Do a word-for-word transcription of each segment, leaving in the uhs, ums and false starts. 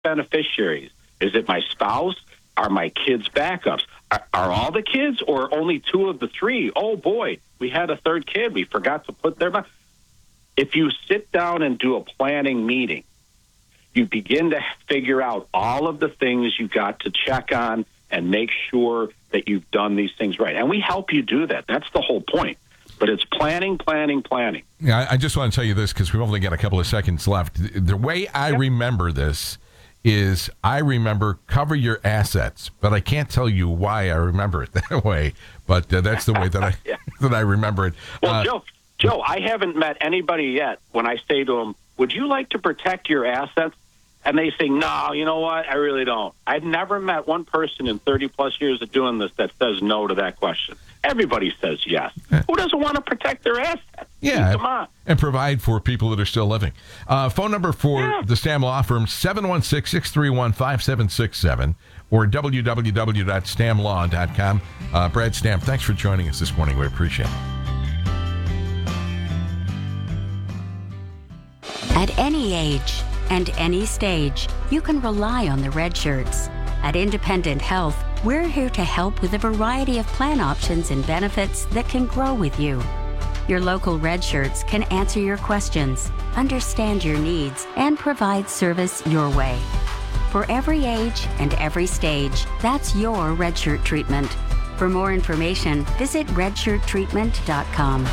beneficiaries? Is it my spouse? Are my kids backups? Are, are all the kids or only two of the three? Oh, boy, we had a third kid. We forgot to put their... If you sit down and do a planning meeting, you begin to figure out all of the things you got to check on and make sure that you've done these things right. And we help you do that. That's the whole point. But it's planning, planning, planning. Yeah, I just want to tell you this because we've only got a couple of seconds left. The way I yep. remember this is I remember cover your assets, but I can't tell you why I remember it that way. But uh, that's the way that I yeah. that I remember it. Well, uh, Joe, Joe, I haven't met anybody yet when I say to them, would you like to protect your assets? And they say, no, you know what? I really don't. I've never met one person in thirty-plus years of doing this that says no to that question. Everybody says yes. Yeah. Who doesn't want to protect their assets? Yeah, come on. And provide for people that are still living. Uh, phone number for yeah. the Stamm Law Firm, seven one six, six three one, five seven six seven or w w w dot stam law dot com. Uh, Brad Stamm, thanks for joining us this morning. We appreciate it. At any age and any stage, you can rely on the Red Shirts. At Independent Health, we're here to help with a variety of plan options and benefits that can grow with you. Your local Red Shirts can answer your questions, understand your needs, and provide service your way. For every age and every stage, that's your Red Shirt treatment. For more information, visit red shirt treatment dot com.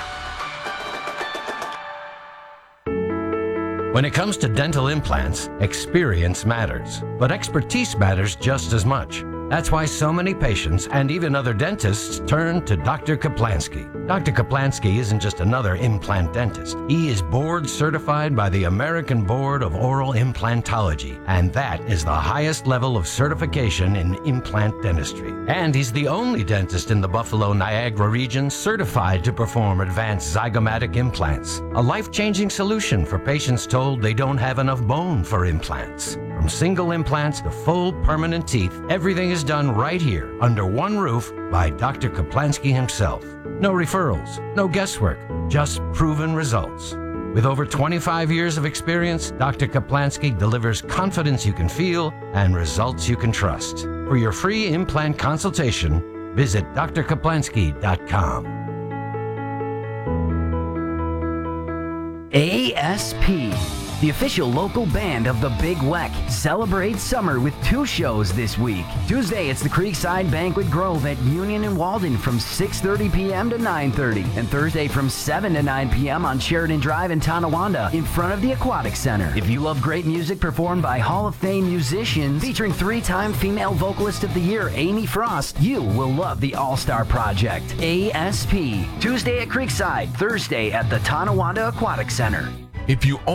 When it comes to dental implants, experience matters, but expertise matters just as much. That's why so many patients and even other dentists turn to Doctor Kaplansky. Doctor Kaplansky isn't just another implant dentist. He is board certified by the American Board of Oral Implantology, and that is the highest level of certification in implant dentistry. And he's the only dentist in the Buffalo Niagara region certified to perform advanced zygomatic implants, a life-changing solution for patients told they don't have enough bone for implants. From single implants to full permanent teeth, everything is done right here under one roof by Doctor Kaplansky himself. No referrals, no guesswork, just proven results. With over twenty-five years of experience, Doctor Kaplansky delivers confidence you can feel and results you can trust. For your free implant consultation, visit d r kaplansky dot com. A S P, the official local band of the Big Weck, celebrates summer with two shows this week. Tuesday, it's the Creekside Banquet Grove at Union and Walden from six thirty p.m. to nine thirty. And Thursday from seven to nine p.m. on Sheridan Drive in Tonawanda in front of the Aquatic Center. If you love great music performed by Hall of Fame musicians featuring three-time Female Vocalist of the Year Amy Frost, you will love the All-Star Project. A S P, Tuesday at Creekside, Thursday at the Tonawanda Aquatic Center. If you